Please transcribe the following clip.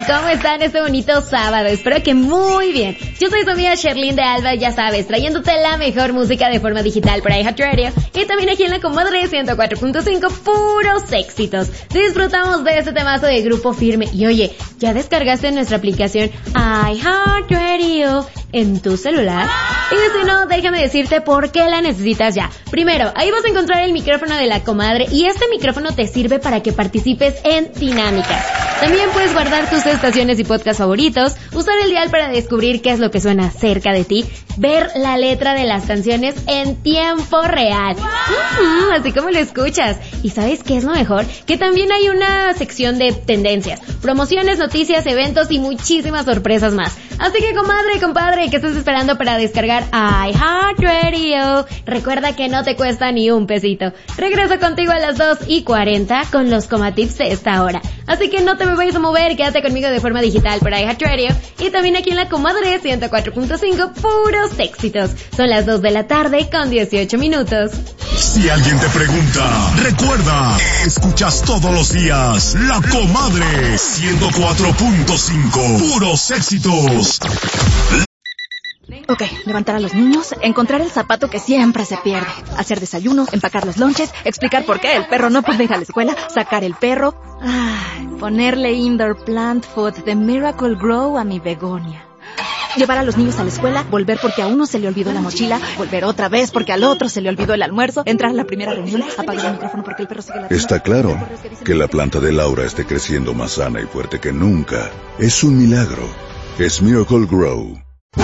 ¿Cómo están este bonito sábado? Espero que muy bien. Yo soy tu amiga Sherlyn de Alba, ya sabes, trayéndote la mejor música de forma digital por iHeartRadio y también aquí en la Comadre 104.5, puros éxitos. Disfrutamos de este temazo de Grupo Firme. Y oye, ¿ya descargaste nuestra aplicación iHeartRadio en tu celular? Y si no, déjame decirte por qué la necesitas ya. Primero, ahí vas a encontrar el micrófono de la Comadre y este micrófono te sirve para que participes en dinámicas. También puedes guardar tus estaciones y podcasts favoritos, usar el dial para descubrir qué es lo que suena cerca de ti, ver la letra de las canciones en tiempo real. Así como lo escuchas. ¿Y sabes qué es lo mejor? Que también hay una sección de tendencias, promociones, noticias, eventos y muchísimas sorpresas más. Así que comadre, compadre, ¿qué estás esperando para descargar iHeartRadio? Recuerda que no te cuesta ni un pesito. Regreso contigo a las 2:40 con los comatips de esta hora. Así que no te me vayas a mover, quédate conmigo de forma digital por iHeartRadio y también aquí en la Comadre 104.5, puros éxitos. Son las 2 de la tarde con 18 minutos. Si alguien te pregunta, recuerda, escuchas todos los días La Comadre 104.5, puros éxitos. Ok, levantar a los niños, encontrar el zapato que siempre se pierde, hacer desayuno, empacar los lonches, explicar por qué el perro no puede ir a la escuela, sacar el perro, ponerle indoor plant food de Miracle Grow a mi begonia. Llevar a los niños a la escuela, volver porque a uno se le olvidó la mochila, volver otra vez porque al otro se le olvidó el almuerzo, entrar a la primera reunión, apagar el micrófono porque el perro sigue ladrando. Está claro que la planta de Laura esté creciendo más sana y fuerte que nunca. Es un milagro. Es Miracle Grow.